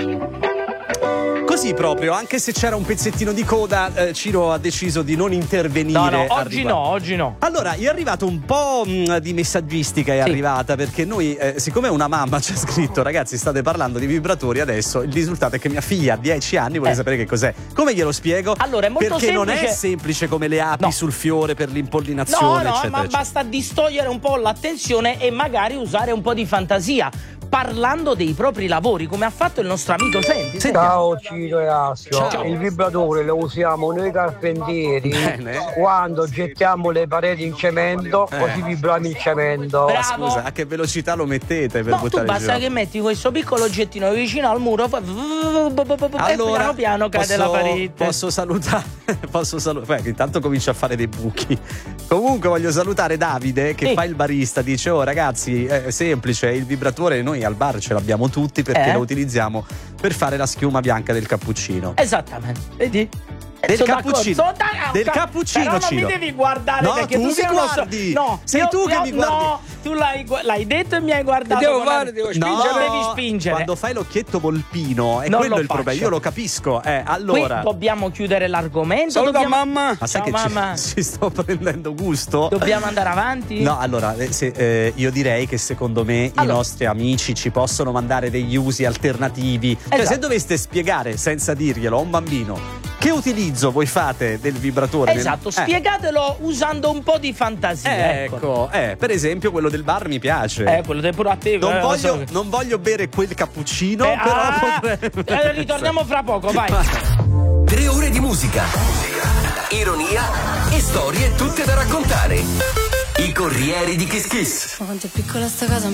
Così proprio, anche se c'era un pezzettino di coda, Ciro ha deciso di non intervenire. No, oggi no. Allora, è arrivato un po' di messaggistica, arrivata, perché noi, siccome una mamma ci ha scritto: ragazzi, state parlando di vibratori adesso, il risultato è che mia figlia ha 10 anni vuole sapere che cos'è. Come glielo spiego? Allora, è molto perché semplice. Non è semplice come le api sul fiore per l'impollinazione, eccetera, ma basta distogliere un po' l'attenzione e magari usare un po' di fantasia, parlando dei propri lavori, come ha fatto il nostro amico. Senti. Ciao Ciro e Assio. Ciao. Il vibratore lo usiamo noi carpentieri. Bene. Quando gettiamo le pareti in cemento, così vibriamo il cemento. Bravo. Scusa, a che velocità lo mettete per No, tu buttare basta giù? che metti questo piccolo oggettino vicino al muro, e piano piano cade la parete. Posso salutare? Intanto comincia a fare dei buchi. Comunque voglio salutare Davide che fa il barista. Dice: oh ragazzi, è semplice, il vibratore noi al bar ce l'abbiamo tutti perché lo utilizziamo per fare la schiuma bianca del cappuccino. Esattamente, vedi? Del cappuccino. Del cappuccino, però non Ciro. mi devi guardare, no, perché tu sei mi guardi. No, sei tu che mi guardi. No, tu l'hai detto e mi hai guardato. Devo spingere. No, devi spingere. Quando fai l'occhietto volpino è Non quello lo il problema. faccio. Io lo capisco. Allora. Qui dobbiamo chiudere l'argomento. Saluta mamma. Ma sai Ciao, che mamma. ci sto prendendo gusto? Dobbiamo andare avanti? No, allora, io direi che secondo me i nostri amici ci possono mandare degli usi alternativi. Cioè, Esatto. se doveste spiegare senza dirglielo a un bambino che utilizzo voi fate del vibratore. Esatto, spiegatelo usando un po' di fantasia. Ecco, per esempio quello del bar mi piace. Quello del puro attivo. Non voglio bere quel cappuccino, però potrebbe... ritorniamo fra poco, vai. 3 ore di musica, ironia e storie tutte da raccontare. I Corrieri di Kiss Kiss. Quanto è piccola sta casa.